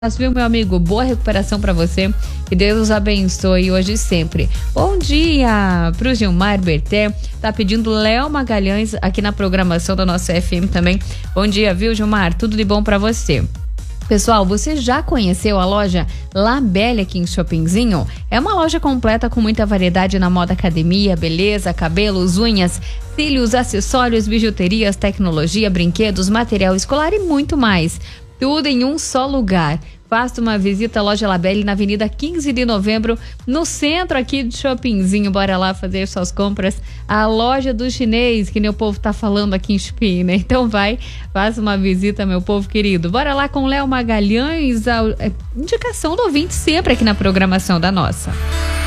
Viu, meu amigo? Boa recuperação para você. Que Deus os abençoe hoje e sempre. Bom dia pro Gilmar Berté. Tá pedindo Léo Magalhães aqui na programação da nossa FM também. Bom dia, viu, Gilmar? Tudo de bom para você. Pessoal, você já conheceu a loja La Belle aqui em Shoppingzinho? É uma loja completa com muita variedade na moda academia, beleza, cabelos, unhas, cílios, acessórios, bijuterias, tecnologia, brinquedos, material escolar e muito mais. Tudo em um só lugar. Faça uma visita à loja La Belle na Avenida 15 de Novembro, no centro aqui de Shoppingzinho. Bora lá fazer suas compras. A loja do chinês, que meu povo tá falando aqui em Chupim, né? Então faça uma visita, meu povo querido. Bora lá com Léo Magalhães, a indicação do ouvinte sempre aqui na programação da nossa.